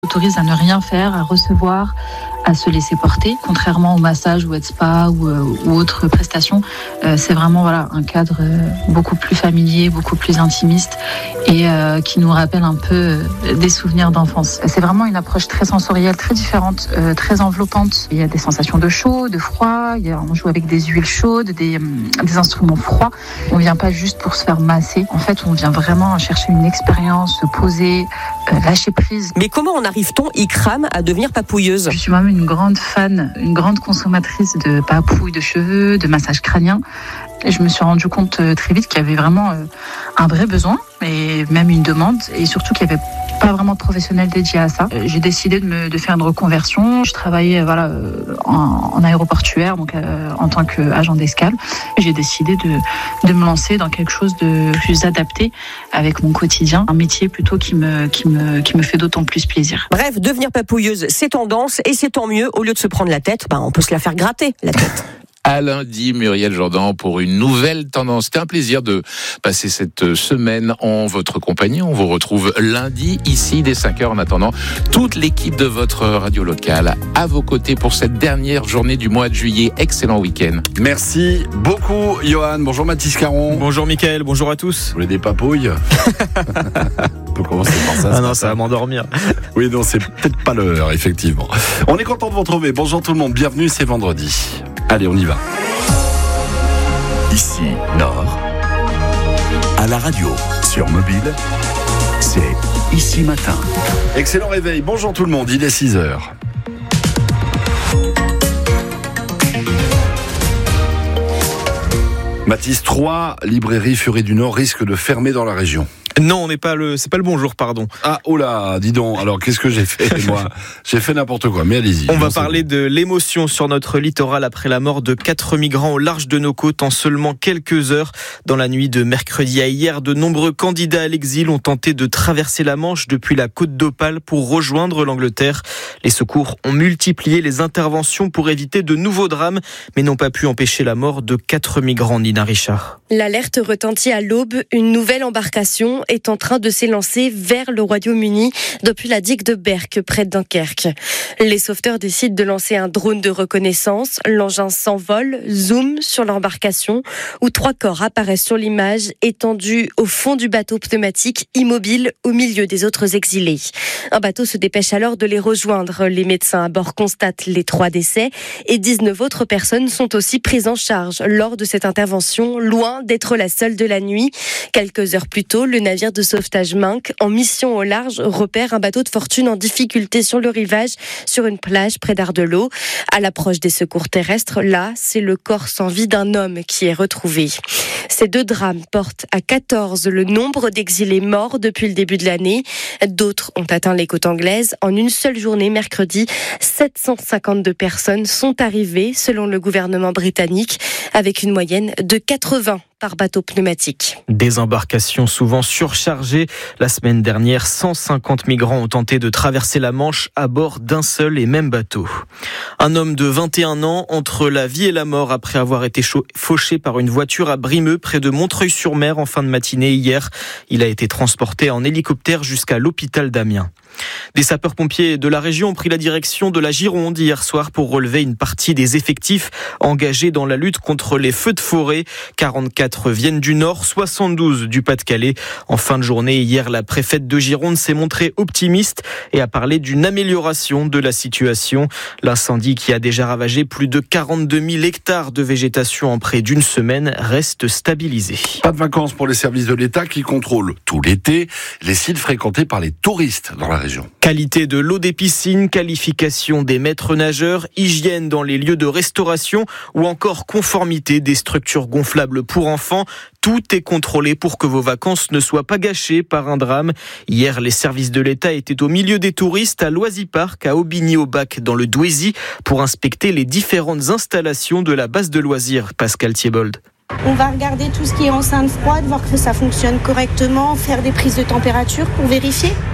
Autorise à ne rien faire, à recevoir, à se laisser porter, contrairement au massage ou spa ou autres prestations. C'est vraiment un cadre beaucoup plus familier, beaucoup plus intimiste et qui nous rappelle un peu des souvenirs d'enfance. C'est vraiment une approche très sensorielle, très différente, très enveloppante. Il y a des sensations de chaud, de froid, on joue avec des huiles chaudes, des instruments froids. On vient pas juste pour se faire masser. En fait, on vient vraiment chercher une expérience, se poser, lâcher prise. Mais comment en arrive-t-on, Ikram, à devenir papouilleuse ? Je suis moi-même une grande fan, une grande consommatrice de papouilles de cheveux, de massages crâniens. Et je me suis rendu compte très vite qu'il y avait vraiment un vrai besoin, et même une demande, et surtout qu'il n'y avait pas vraiment de professionnels dédiés à ça. J'ai décidé de faire une reconversion. Je travaillais en aéroportuaire, donc en tant qu'agent d'escale. J'ai décidé de me lancer dans quelque chose de plus adapté avec mon quotidien, un métier plutôt qui me fait d'autant plus plaisir. Bref, devenir papouilleuse, c'est tendance et c'est tant mieux. Au lieu de se prendre la tête, on peut se la faire gratter, la tête. À lundi, Muriel Jourdan pour une nouvelle tendance. C'était un plaisir de passer cette semaine en votre compagnie. On vous retrouve lundi ici dès 5h. En attendant, toute l'équipe de votre radio locale à vos côtés pour cette dernière journée du mois de juillet. Excellent week-end. Merci beaucoup, Johan. Bonjour Mathis Caron. Bonjour Mickaël, bonjour à tous. Vous voulez des papouilles? On peut commencer par ça. Ah non, ça va m'endormir. Oui, non, c'est peut-être pas l'heure, effectivement. On est content de vous retrouver. Bonjour tout le monde, bienvenue, c'est vendredi. Allez, on y va. Ici, Nord. À la radio, sur mobile, c'est Ici Matin. Excellent réveil. Bonjour tout le monde, il est 6h. Mathis, 3 librairies Furet du Nord risquent de fermer dans la région. Non, c'est pas le bonjour, pardon. Ah, oh là, dis donc. Alors, qu'est-ce que j'ai fait, moi? J'ai fait n'importe quoi, mais allez-y. On va parler de l'émotion sur notre littoral après la mort de 4 migrants au large de nos côtes en seulement quelques heures. Dans la nuit de mercredi à hier, de nombreux candidats à l'exil ont tenté de traverser la Manche depuis la côte d'Opale pour rejoindre l'Angleterre. Les secours ont multiplié les interventions pour éviter de nouveaux drames, mais n'ont pas pu empêcher la mort de 4 migrants, Nina Richard. L'alerte retentit à l'aube. Une nouvelle embarcation est en train de s'élancer vers le Royaume-Uni depuis la digue de Berck, près de Dunkerque. Les sauveteurs décident de lancer un drone de reconnaissance. L'engin s'envole, zoom sur l'embarcation, où 3 corps apparaissent sur l'image, étendus au fond du bateau pneumatique, immobile au milieu des autres exilés. Un bateau se dépêche alors de les rejoindre. Les médecins à bord constatent les 3 décès et 19 autres personnes sont aussi prises en charge lors de cette intervention, loin d'être la seule de la nuit. Quelques heures plus tôt, le navire de sauvetage Minck, en mission au large, repère un bateau de fortune en difficulté sur le rivage, sur une plage près d'Ardelot. À l'approche des secours terrestres, là, c'est le corps sans vie d'un homme qui est retrouvé. Ces 2 drames portent à 14 le nombre d'exilés morts depuis le début de l'année. D'autres ont atteint les côtes anglaises. En une seule journée, mercredi, 752 personnes sont arrivées, selon le gouvernement britannique, avec une moyenne de 80 par bateau pneumatique. Des embarcations souvent surchargées. La semaine dernière, 150 migrants ont tenté de traverser la Manche à bord d'un seul et même bateau. Un homme de 21 ans entre la vie et la mort après avoir été fauché par une voiture à Brimeux, près de Montreuil-sur-Mer en fin de matinée hier. Il a été transporté en hélicoptère jusqu'à l'hôpital d'Amiens. Des sapeurs-pompiers de la région ont pris la direction de la Gironde hier soir pour relever une partie des effectifs engagés dans la lutte contre les feux de forêt. 44 viennent du Nord, 72 du Pas-de-Calais. En fin de journée, hier, la préfète de Gironde s'est montrée optimiste et a parlé d'une amélioration de la situation. L'incendie qui a déjà ravagé plus de 42 000 hectares de végétation en près d'une semaine reste stabilisé. Pas de vacances pour les services de l'État qui contrôlent tout l'été les sites fréquentés par les touristes dans la région. Qualité de l'eau des piscines, qualification des maîtres nageurs, hygiène dans les lieux de restauration ou encore conformité des structures gonflables pour enfants. Tout est contrôlé pour que vos vacances ne soient pas gâchées par un drame. Hier, les services de l'État étaient au milieu des touristes à Loisy-Park, à Aubigny-au-Bac, dans le Douaisis, pour inspecter les différentes installations de la base de loisirs. Pascal Thiebold. On va regarder tout ce qui est enceinte froide, voir que ça fonctionne correctement, faire des prises de température pour vérifier.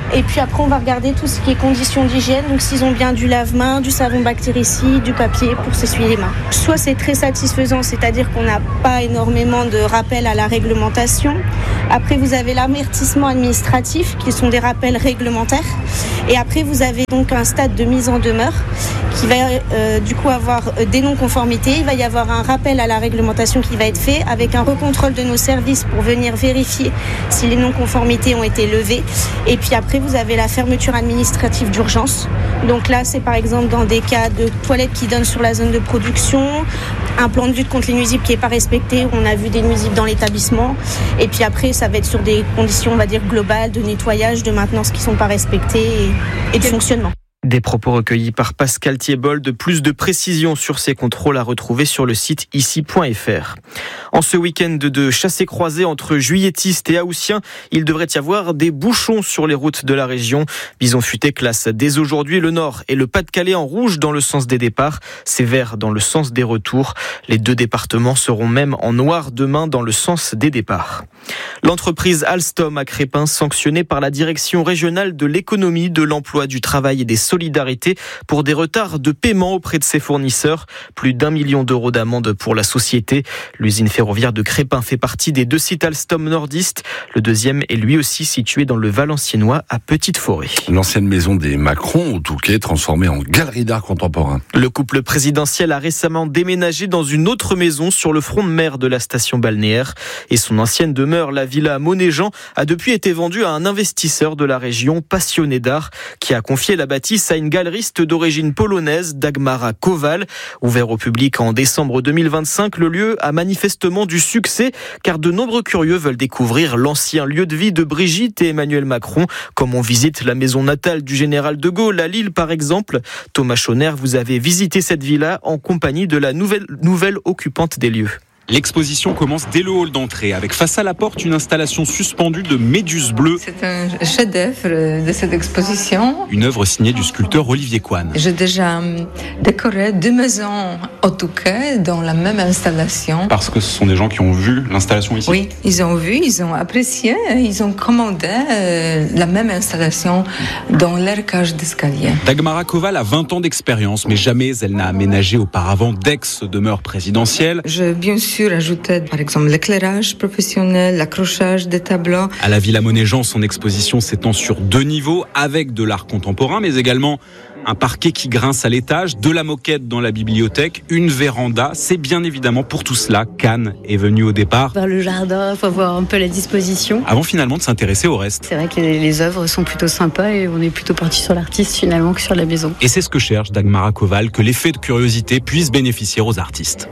Et puis après, on va regarder tout ce qui est conditions d'hygiène. Donc s'ils ont bien du lave-main, du savon bactéricide, du papier pour s'essuyer les mains. Soit c'est très satisfaisant, c'est-à-dire qu'on n'a pas énormément de rappels à la réglementation. Après, vous avez l'avertissement administratif, qui sont des rappels réglementaires. Et après, vous avez donc un stade de mise en demeure qui va du coup avoir des non-conformités. Il va y avoir un rappel à la réglementation qui va être fait avec un recontrôle de nos services pour venir vérifier si les non-conformités ont été levées. Et puis après, vous avez la fermeture administrative d'urgence. Donc là, c'est par exemple dans des cas de toilettes qui donnent sur la zone de production, un plan de lutte contre les nuisibles qui n'est pas respecté, on a vu des nuisibles dans l'établissement. Et puis après, ça va être sur des conditions, on va dire, globales de nettoyage, de maintenance qui ne sont pas respectées et de fonctionnement. Des propos recueillis par Pascal Thiébold. Plus de précisions sur ces contrôles à retrouver sur le site ici.fr. En ce week-end de chassés-croisés entre juilletistes et haussiens, il devrait y avoir des bouchons sur les routes de la région. Bison Futé classe dès aujourd'hui le Nord et le Pas-de-Calais en rouge dans le sens des départs, c'est vert dans le sens des retours. Les deux départements seront même en noir demain dans le sens des départs. L'entreprise Alstom à Crespin, sanctionnée par la direction régionale de l'économie, de l'emploi, du travail et des solidarités pour des retards de paiement auprès de ses fournisseurs. Plus d'1 million d'euros d'amende pour la société. L'usine ferroviaire de Crespin fait partie des 2 sites Alstom nordistes. Le deuxième est lui aussi situé dans le Valenciennois à Petite-Forêt. L'ancienne maison des Macron au Touquet, transformée en galerie d'art contemporain. Le couple présidentiel a récemment déménagé dans une autre maison sur le front de mer de la station balnéaire. Et son ancienne demeure, la villa Monéjean, a depuis été vendue à un investisseur de la région passionné d'art qui a confié la bâtisse à une galeriste d'origine polonaise, Dagmara Kowal. Ouvert au public en décembre 2025, le lieu a manifestement du succès car de nombreux curieux veulent découvrir l'ancien lieu de vie de Brigitte et Emmanuel Macron, comme on visite la maison natale du général de Gaulle à Lille par exemple. Thomas Chauner, vous avez visité cette villa en compagnie de la nouvelle occupante des lieux. L'exposition commence dès le hall d'entrée, avec face à la porte une installation suspendue de méduses bleues. C'est un chef-d'œuvre de cette exposition. Une œuvre signée du sculpteur Olivier Coine. J'ai déjà décoré 2 maisons au Touquet dans la même installation. Parce que ce sont des gens qui ont vu l'installation ici. Oui, ils ont vu, ils ont apprécié, ils ont commandé la même installation dans leur cage d'escalier. Dagmara Kowal a 20 ans d'expérience, mais jamais elle n'a aménagé auparavant d'ex-demeure présidentielle. J'ai bien sûr ajouté par exemple l'éclairage professionnel, l'accrochage des tableaux. À la Villa Monéjean, son exposition s'étend sur 2 niveaux avec de l'art contemporain, mais également un parquet qui grince à l'étage, de la moquette dans la bibliothèque, une véranda. C'est bien évidemment pour tout cela qu'Anne est venue au départ. Vers le jardin, il faut voir un peu la disposition. Avant finalement de s'intéresser au reste. C'est vrai que les œuvres sont plutôt sympas et on est plutôt parti sur l'artiste finalement que sur la maison. Et c'est ce que cherche Dagmara Kowal, que l'effet de curiosité puisse bénéficier aux artistes.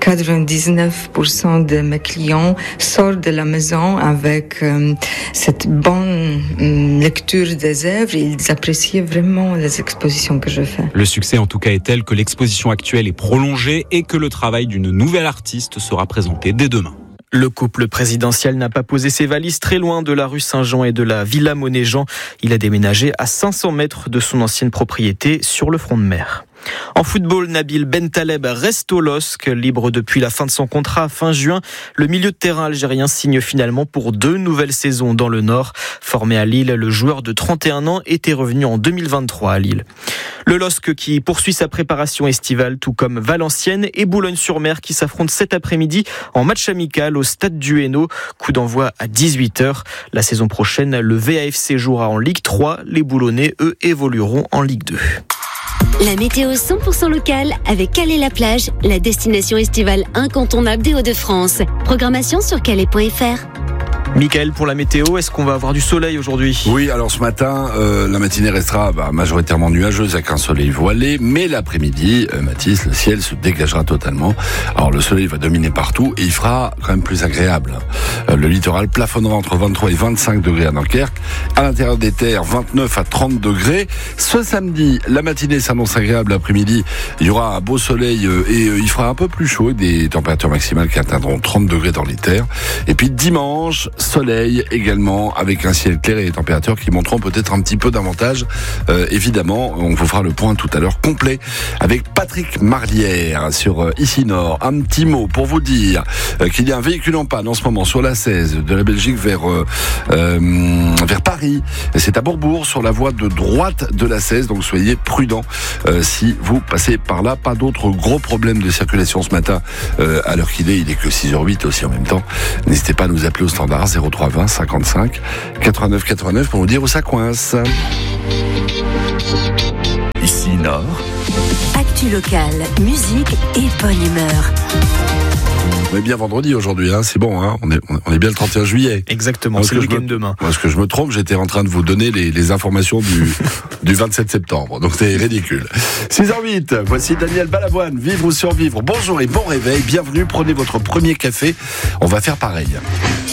99% de mes clients sortent de la maison avec cette bonne lecture des œuvres et ils apprécient vraiment les expositions que je fais. Le succès en tout cas est tel que l'exposition actuelle est prolongée et que le travail d'une nouvelle artiste sera présenté dès demain. Le couple présidentiel n'a pas posé ses valises très loin de la rue Saint-Jean et de la Villa Monéjean. Il a déménagé à 500 mètres de son ancienne propriété sur le front de mer. En football, Nabil Bentaleb reste au LOSC. Libre depuis la fin de son contrat fin juin, le milieu de terrain algérien signe finalement pour 2 nouvelles saisons dans le Nord. Formé à Lille, le joueur de 31 ans était revenu en 2023 à Lille. Le LOSC qui poursuit sa préparation estivale, tout comme Valenciennes et Boulogne-sur-Mer qui s'affrontent cet après-midi en match amical au stade du Hainaut. Coup d'envoi à 18h. La saison prochaine, le VAFC jouera en Ligue 3. Les Boulonnais, eux, évolueront en Ligue 2. La météo 100% locale avec Calais-la-Plage, la destination estivale incontournable des Hauts-de-France. Programmation sur calais.fr. Michael, pour la météo, est-ce qu'on va avoir du soleil aujourd'hui ? Oui, alors ce matin, la matinée restera majoritairement nuageuse avec un soleil voilé, mais l'après-midi, Mathis, le ciel se dégagera totalement. Alors le soleil va dominer partout et il fera quand même plus agréable. Le littoral plafonnera entre 23 et 25 degrés à Dunkerque. À l'intérieur des terres, 29 à 30 degrés. Ce samedi, la matinée s'annonce agréable. L'après-midi, il y aura un beau soleil et il fera un peu plus chaud, des températures maximales qui atteindront 30 degrés dans les terres. Et puis dimanche, soleil également, avec un ciel clair et des températures qui montreront peut-être un petit peu davantage. Évidemment, on vous fera le point tout à l'heure complet avec Patrick Marlière sur Ici Nord. Un petit mot pour vous dire qu'il y a un véhicule en panne en ce moment sur la 16 de la Belgique vers Paris. C'est à Bourbourg sur la voie de droite de la 16, donc soyez prudents si vous passez par là. Pas d'autres gros problèmes de circulation ce matin à l'heure qu'il est. Il est que 6h08 aussi en même temps. N'hésitez pas à nous appeler au standard 0320 55 89 89 pour nous dire où ça coince. Ici Nord. Actu locale, musique et bonne humeur. On est bien vendredi aujourd'hui, hein, c'est bon, hein, on est bien le 31 juillet. Exactement, c'est le week-end demain. Est-ce que je me trompe, j'étais en train de vous donner les informations du 27 septembre, donc c'est ridicule. 6h08, voici Daniel Balavoine, Vivre ou survivre. Bonjour et bon réveil, bienvenue, prenez votre premier café, on va faire pareil.